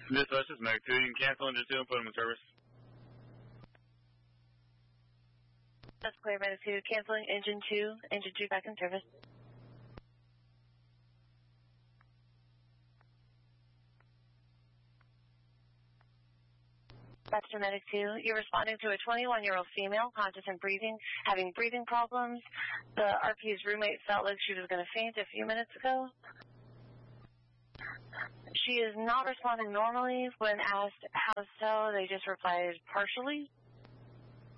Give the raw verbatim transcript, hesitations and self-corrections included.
Dispatch, this is Medic two. You can cancel engine two and put them in service. That's clear, Medic two. Canceling engine two. Engine two back in service. Master Medic two, you're responding to a twenty-one-year-old female, conscious and breathing, having breathing problems. The R P's roommate felt like she was going to faint a few minutes ago. She is not responding normally. When asked how so, they just replied partially.